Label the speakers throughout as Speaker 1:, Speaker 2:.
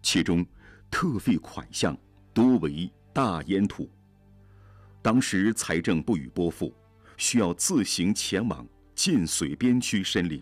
Speaker 1: 其中特费款项多为大烟土。当时财政不予拨付，需要自行前往晋绥边区申领。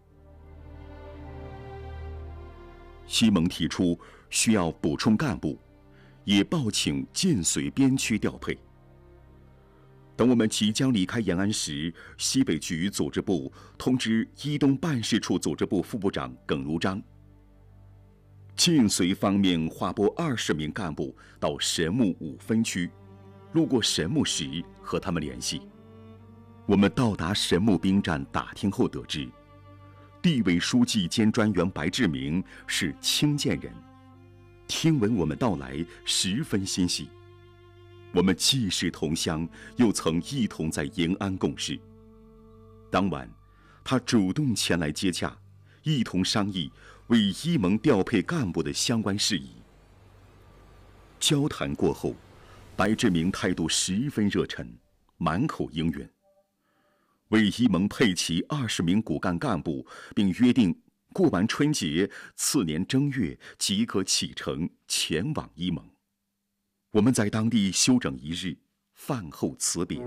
Speaker 1: 西蒙提出需要补充干部，也报请晋绥边区调配。等我们即将离开延安时，西北局组织部通知伊东办事处组织部副部长耿如章，晋绥方面划拨20名干部到神木5分区，路过神木时和他们联系。我们到达神木兵站打听后得知，地委书记兼专员白志明是清涧人，听闻我们到来十分欣喜。我们既是同乡，又曾一同在延安共事。当晚，他主动前来接洽，一同商议为伊盟调配干部的相关事宜。交谈过后，白志明态度十分热忱，满口应允，为伊盟配齐20名骨干干部，并约定过完春节，次年正月即可启程前往伊盟。我们在当地休整1日，饭后辞别。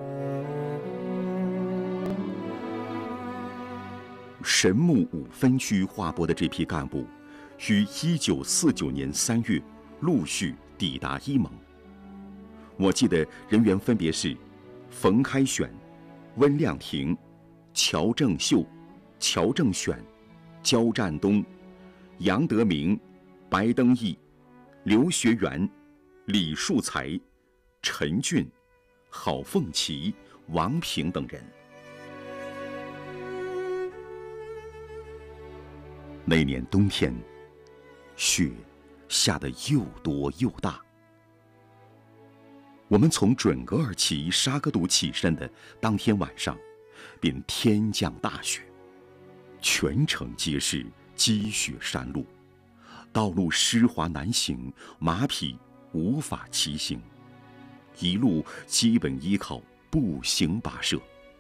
Speaker 1: 神木5分区划拨的这批干部，于1949年3月陆续抵达伊盟。我记得人员分别是冯开选、温亮庭、乔正秀、乔正选、焦占东、杨德明、白登义、刘学元、李树才、陈俊、郝凤琪、王平等人。那年冬天，雪下得又多又大。我们从准噶尔旗沙格杜起身的当天晚上，便天降大雪，全城皆是积雪山路，道路湿滑难行，马匹无法骑行，一路基本依靠步行跋涉。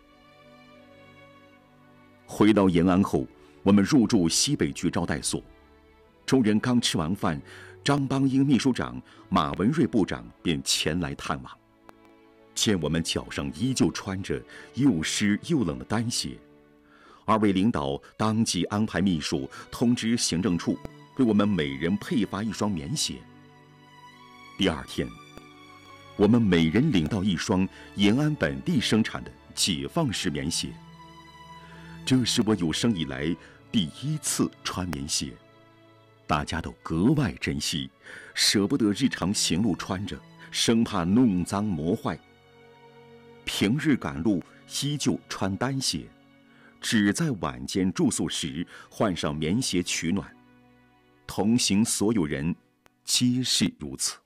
Speaker 1: 回到延安后，我们入住西北局招待所，众人刚吃完饭，张邦英秘书长、马文瑞部长便前来探望。见我们脚上依旧穿着又湿又冷的单鞋，2位领导当即安排秘书通知行政处，为我们每人配发1双棉鞋。第2天，我们每人领到1双延安本地生产的解放式棉鞋。这是我有生以来第1次穿棉鞋，大家都格外珍惜，舍不得日常行路穿着，生怕弄脏磨坏。平日赶路依旧穿单鞋，只在晚间住宿时换上棉鞋取暖。同行所有人皆是如此。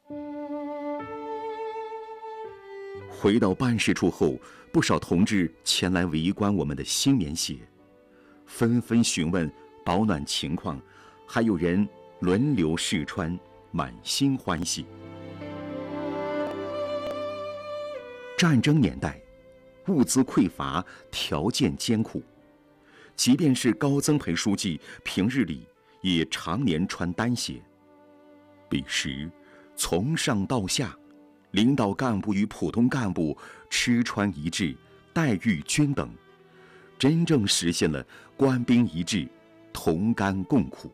Speaker 1: 回到办事处后，不少同志前来围观我们的新棉鞋，纷纷询问保暖情况，还有人轮流试穿，满心欢喜。战争年代，物资匮乏，条件艰苦，即便是高增培书记平日里也常年穿单鞋。彼时从上到下，领导干部与普通干部吃穿一致，待遇均等，真正实现了官兵一致，同甘共苦。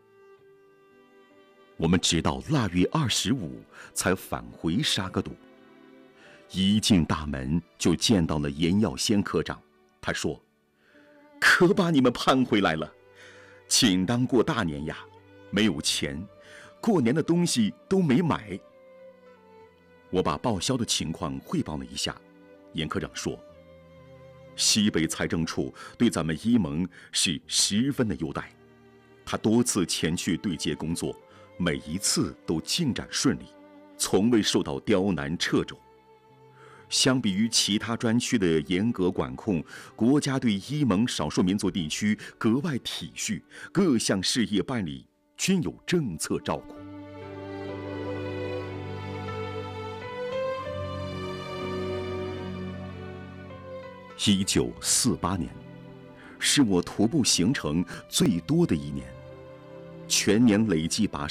Speaker 1: 我们直到腊月25才返回沙格杜。一进大门就见到了严耀先科长，他说：“可把你们盼回来了，请当过大年呀，没有钱，过年的东西都没买。”我把报销的情况汇报了一下，严科长说：“西北财政处对咱们伊盟是十分的优待，他多次前去对接工作，每一次都进展顺利，从未受到刁难掣肘。相比于其他专区的严格管控，国家对伊盟少数民族地区格外体恤，各项事业办理均有政策照顾。”1948年，是我徒步行程最多的一年，全年累计跋